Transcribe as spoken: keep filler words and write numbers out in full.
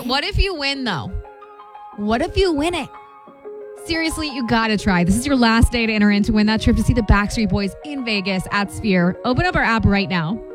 What if you win, though? What if you win it? Seriously, you gotta try. This is your last day to enter in to win that trip to see the Backstreet Boys in Vegas at Sphere. Open up our app right now.